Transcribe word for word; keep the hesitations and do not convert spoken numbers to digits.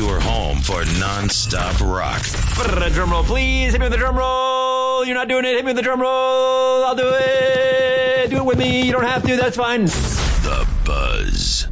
your home for non-stop rock. Drum roll, please. Hit me with the drum roll. You're not doing it. Hit me with the drum roll. I'll do it. Do it with me. You don't have to. That's fine. The Buzz.